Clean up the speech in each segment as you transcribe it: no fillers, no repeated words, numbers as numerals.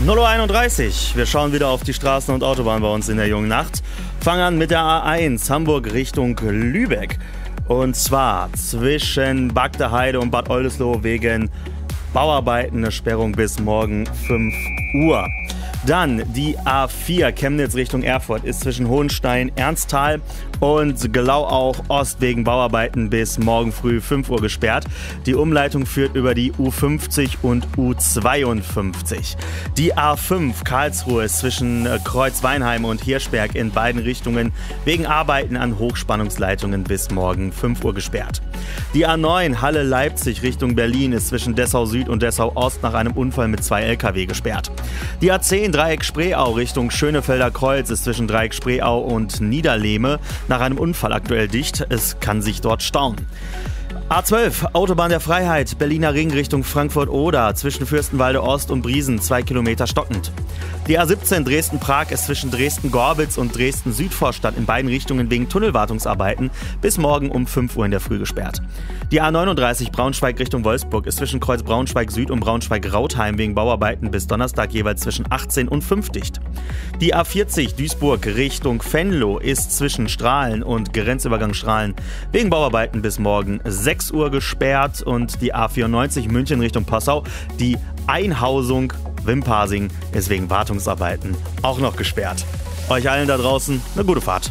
0:31 Uhr. Wir schauen wieder auf die Straßen und Autobahnen bei uns in der jungen Nacht. Fangen an mit der A1 Hamburg Richtung Lübeck. Und zwar zwischen Bagdeheide und Bad Oldesloe wegen Bauarbeiten eine Sperrung bis morgen 5 Uhr. Dann die A4 Chemnitz Richtung Erfurt ist zwischen Hohenstein, Ernsthal und Glauauch Ost wegen Bauarbeiten bis morgen früh 5 Uhr gesperrt. Die Umleitung führt über die U50 und U52. Die A5 Karlsruhe ist zwischen Kreuzweinheim und Hirschberg in beiden Richtungen wegen Arbeiten an Hochspannungsleitungen bis morgen 5 Uhr gesperrt. Die A9 Halle-Leipzig Richtung Berlin ist zwischen Dessau Süd und Dessau Ost nach einem Unfall mit 2 LKW gesperrt. Die A10 Dreieck Spreeau Richtung Schönefelder Kreuz ist zwischen Dreieck Spreeau und Niederlehme nach einem Unfall aktuell dicht. Es kann sich dort stauen. A12 Autobahn der Freiheit Berliner Ring Richtung Frankfurt-Oder zwischen Fürstenwalde Ost und Briesen 2 Kilometer stockend. Die A17 Dresden-Prag ist zwischen Dresden-Gorbitz und Dresden-Südvorstadt in beiden Richtungen wegen Tunnelwartungsarbeiten bis morgen um 5 Uhr in der Früh gesperrt. Die A39 Braunschweig Richtung Wolfsburg ist zwischen Kreuz Braunschweig Süd und Braunschweig-Rautheim wegen Bauarbeiten bis Donnerstag jeweils zwischen 18 und 5 dicht. Die A40 Duisburg Richtung Venlo ist zwischen Strahlen und Grenzübergang Strahlen wegen Bauarbeiten bis morgen 6 Uhr gesperrt. Und die A94 München Richtung Passau, die Einhausung Wimparsing ist wegen Wartungsarbeiten auch noch gesperrt. Euch allen da draußen eine gute Fahrt.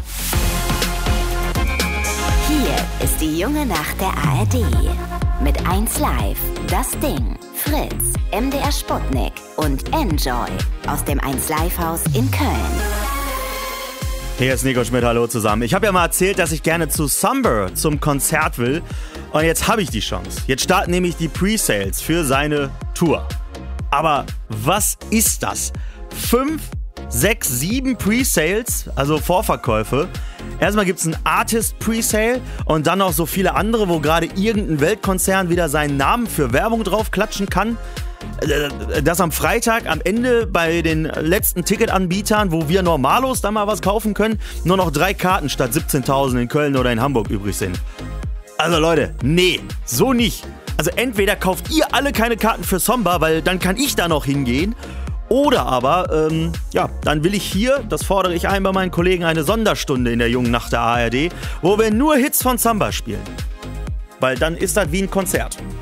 Hier ist die junge Nacht der ARD. Mit 1Live, Das Ding, Fritz, MDR Sputnik und Enjoy aus dem 1Live-Haus in Köln. Hier ist Nico Schmidt, hallo zusammen. Ich habe ja mal erzählt, dass ich gerne zu Summer zum Konzert will. Und jetzt habe ich die Chance. Jetzt starten nämlich die Pre-Sales für seine Tour. Aber was ist das? 5, 6, 7 Pre-Sales, also Vorverkäufe. Erstmal gibt es einen Artist-Pre-Sale und dann noch so viele andere, wo gerade irgendein Weltkonzern wieder seinen Namen für Werbung drauf klatschen kann. Das am Freitag am Ende bei den letzten Ticketanbietern, wo wir Normalos dann mal was kaufen können, nur noch 3 Karten statt 17.000 in Köln oder in Hamburg übrig sind. Also Leute, nee, so nicht. Also entweder kauft ihr alle keine Karten für Somba, weil dann kann ich da noch hingehen. Oder aber, dann will ich hier, das fordere ich ein bei meinen Kollegen, eine Sonderstunde in der jungen Nacht der ARD, wo wir nur Hits von Samba spielen. Weil dann ist das wie ein Konzert.